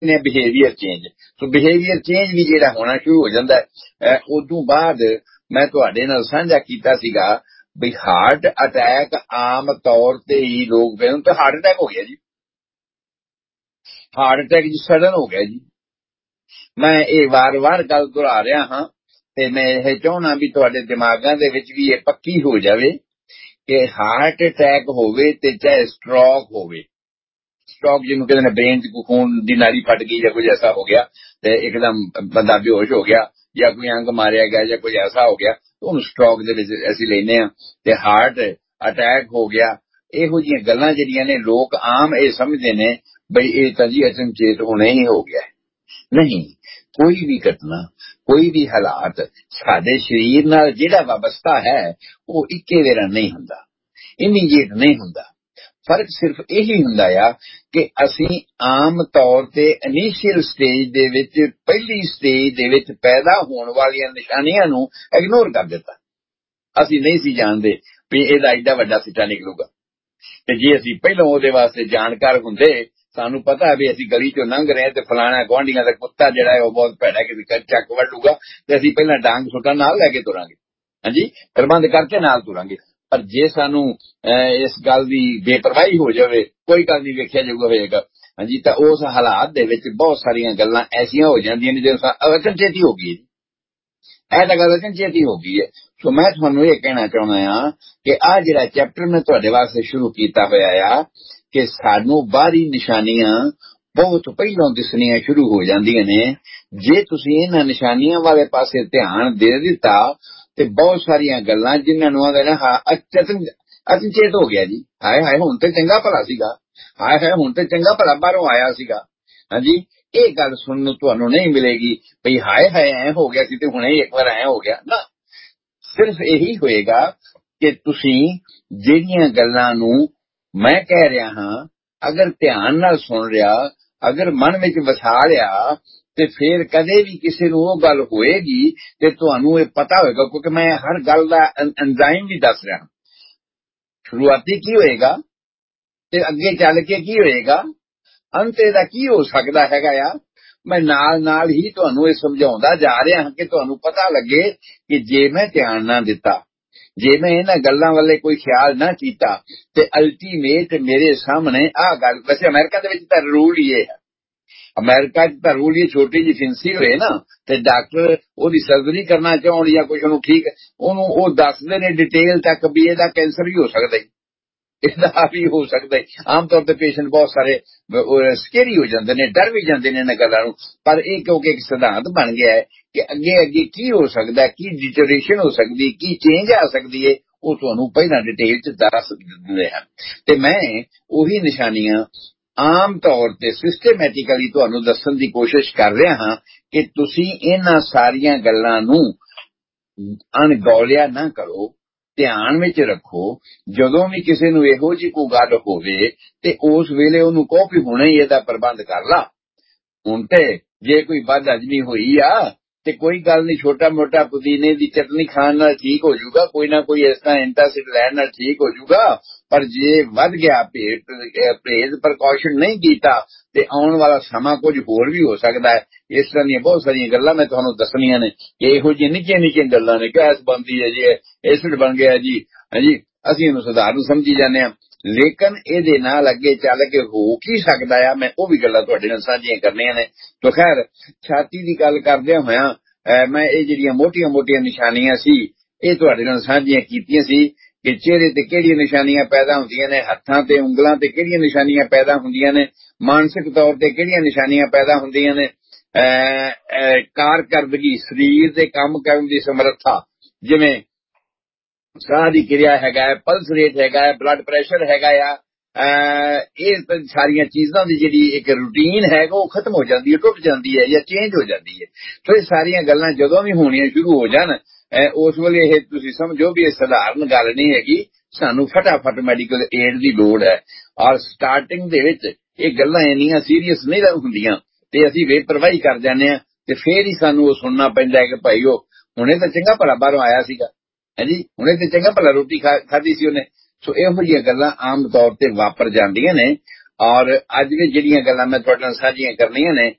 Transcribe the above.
ने behaviour change. सो behaviour change भी जिहड़ा होना शुरू हो जाता है। उदों बाद मैं तुहाडे नाल साझा कीता सीगा भी हार्ट अटैक आम तौर ते ही लोग कहते तो हार्ट अटैक हो गया जी, हार्ट अटैक जी सडन हो गया जी। मैं ये वार वार गल दोहरा रहा हाँ ते मैं यह चाहना भी तुहाडे दिमागां दे विच भी ये पक्की हो जावे कि हार्ट अटैक होवे ते चाहे स्ट्रोक होवे, स्ट्रोक जिन्हों कहते हैं ब्रेन च खून दी नाली फट गई या कुछ ऐसा हो गया तो एकदम बंदा बेहोश हो गया या कोई अंग मारिया गया या कुछ ऐसा हो गया तो उन्हें स्ट्रोक दे विच असीं लैने आ ते हार्ट अटैक हो गया। इहो जिहियां गल्लां जिहड़ियां ने लोग आम ये समझते ने बई ये तां जी अचनचेत हुणे ही हो गया है। नहीं, कोई भी घटना कोई भी हालात साडे शरीर नाल जिहड़ा वाबस्ता है वो इक्के वेरा नहीं हुंदा, इमीडिएट नहीं हुंदा। फर्क सिर्फ यही हुंदा आ कि असीं आम तौर ते इनिशियल स्टेज दे विच पहली स्टेज दे विच पैदा होने वालियां निशानियां नूं इग्नोर कर दिता। असीं नहीं सी जानदे भी इहदा एडा वड्डा सिੱਟਾ निकलूगा ते जे असीं पहलों उहदे वास्ते जानकार हुंदे, सानू पता है भी असीं गली चों लंघ रहे ते फलाना गुआंढियां दा कुत्ता जिहड़ा है वो बहुत भैड़ा किसी चक वड्डूगा ते असीं पहलां डांग सुट्टा नाल लैके तुरांगे, हाँ जी, प्रबंध करके नाल तुरांगे। पर जे सानू इस गल की बेपरवाही हो जाए कोई गल नहीं वेख्या जो होएगा, हाँ जी, तो उस हालात दे विच बहुत सारियां गल्लां ऐसियां हो जांदियां ने जो अचनचेती हो गई है, तो गल अचनचेती हो गई है। सो मैं तुहानू ये कहना चाहुंदा हां कि आ जिहड़ा चैप्टर मैं तुहाडे वास्ते शुरू कीता होया आ कि सानू बाहरी निशानियां बहुत पहलों दिसणियां शुरू हो जांदियां ने। जे तुसीं इन्हां निशानियां वाले पासे ध्यान दे दिता ते बहुत सारियां गल्लां जिन्हां नूं आंदे ने हाँ अचनचेत हो गया जी, हाय हाय हुण ते चंगा भला सीगा, हाय हाय हुण ते चंगा भला बाहरों आया सीगा, हाँ जी, ये गल सुनने नूं तुहानू नहीं मिलेगी भई हाय हाय ऐ हो गया सी ते हुणे एक बार ऐ हो गया ना। सिर्फ यही होएगा कि तुसीं जिहड़ियां गल्लां नूं मैं कह रहा हां अगर ध्यान नाल सुन लिया, अगर मन विच वसा लिया ते फिर कदे भी किसी नूं ओह गल होएगी ते तुहानू ये पता होएगा, क्योंकि मैं हर गल दा अंजाइम भी दस रहा। शुरुआती की होएगा ते अगे चल के की होएगा, अंत इहदा की हो सकदा हैगा आ। मैं नाल नाल ही तुहानू ये समझाउंदा जा रहा हां कि तुहानू पता लगे कि जे मैं ध्यान ना दिता, जे मैं इन्हां गल्लां वाले कोई ख्याल ना कीता ते अल्टीमेट मेरे सामने आ गल। वैसे अमेरिका दे विच तां रूल ही है, अमेरिका च तां रूल ही छोटी जी फिंसी होए ना ते डॉक्टर ओदी सर्जरी करना चाहण या कुछ ओनू ठीक ओनू ओ दसदे ने डिटेल तक भी इहदा कैंसर भी हो सकदा है, इसदा भी हो सकता है। आम तौर पर पेशेंट बहुत सारे स्केरी हो जाते हैं, डर भी जाते हैं इन गलों, पर यह क्योंकि एक सिद्धांत बन गया है कि अगे अगे की हो सकता है, की डिटोरेशन हो सकती है, की चेंज आ सकती है, वो तुहानू पहला डिटेल च दस दिंदे हैं। ते मैं उही निशानियां आम तौर पर सिस्टमैटिकली तुहानू दसन की कोशिश कर रहा हाँ कि तुसी इन्हां सारियां गल्लां नू अणगौलिया ना करो, ध्यान विच रखो। जदों भी किसी नूं इहो जी कोई गल होवे ते उस वेले ओनू कहो भी हुणे ही इहदा प्रबंध कर ला। हुण ते जे कोई बद हजमी होई आ ते कोई गल नहीं, छोटा मोटा पुदीने दी चटनी खाण नाल ठीक हो जाऊगा, कोई ना कोई इस तरह एंटासिड लैण नाल ठीक हो जाऊगा। पर जे वध गया पेट परहेज प्रिकॉशन नहीं कीता ते आउण वाला समा कुछ होर भी हो सकदा है। इस तरह दी बहुत सारियां गल्लां मैं तुहानू दसणियां ने कि इहो जी निक्कियां निक्कियां गल्लां ने, गैस बनदी है जी, एसिड बन गया जी, हाँ जी, असीं इहनूं सधारण समझी जाने आ। लेकिन इहदे नाल अगे चल के हो की सकदा है, मैं वो भी गल्लां तुहाडे नाल साझीआं करनियां ने। तो खैर छाती दी गल करदिआं होइआं मैं ये जिहड़ियां मोटियां मोटियां निशानियां सी ये तुहाडे नाल साझीआं कीतियां सी कि चेहरे ते किहड़ियां निशानियां पैदा हुंदियां ने, हत्थां ते उंगलां ते किहड़ियां निशानियां पैदा हुंदियां ने, मानसिक तौर ते किहड़ियां निशानियां पैदा हुंदियां ने, कारकरदगी शरीर दे काम करन दी समर्था, जिवें ਸਾਹ ਦੀ ਕਿਰਿਆ ਹੈਗਾ, ਪਲਸ ਰੇਟ ਹੈਗਾ, ਬਲੱਡ ਪ੍ਰੈਸ਼ਰ ਹੈਗਾ ਆ, ਇਹ ਸਾਰੀਆਂ ਚੀਜ਼ਾਂ ਦੀ ਜਿਹੜੀ ਇੱਕ ਰੂਟੀਨ ਹੈਗਾ ਉਹ ਖਤਮ ਹੋ ਜਾਂਦੀ ਹੈ, ਟੁੱਟ ਜਾਂਦੀ ਹੈ ਜਾਂ ਚੇਂਜ ਹੋ ਜਾਂਦੀ ਹੈ। ਸੋ ਇਹ ਸਾਰੀਆਂ ਗੱਲਾਂ ਜਦੋਂ ਵੀ ਹੋਣੀਆਂ ਸ਼ੁਰੂ ਹੋ ਜਾਣ ਉਸ ਵੇਲੇ ਇਹ ਤੁਸੀਂ ਸਮਝੋ ਵੀ ਇਹ ਸਧਾਰਨ ਗੱਲ ਨਹੀਂ ਹੈਗੀ, ਸਾਨੂੰ ਫਟਾਫਟ ਮੈਡੀਕਲ ਏਡ ਦੀ ਲੋੜ ਹੈ। ਔਰ ਸਟਾਰਟਿੰਗ ਦੇ ਵਿੱਚ ਇਹ ਗੱਲਾਂ ਇੰਨੀਆਂ ਸੀਰੀਅਸ ਨਹੀਂ ਹੁੰਦੀਆਂ ਤੇ ਅਸੀਂ ਬੇਪਰਵਾਹੀ ਕਰ ਜਾਂਦੇ ਹਾਂ ਤੇ ਫੇਰ ਹੀ ਸਾਨੂੰ ਉਹ ਸੁਣਨਾ ਪੈਂਦਾ ਹੈ ਕਿ ਭਾਈ ਉਹ ਹੁਣੇ ਤਾਂ ਚੰਗਾ ਭਲਾ ਬਾਹਰੋਂ ਆਇਆ ਸੀਗਾ, है जी, हुणे ते चंगा भला रोटी खाधी सी उन्हें। सो इहो जिहियां गल्लां आम तौर ते वापर जांदियां ने। और अज भी जिहड़ियां गल्लां मैं तुहाडे नाल साझीआं करनियां ने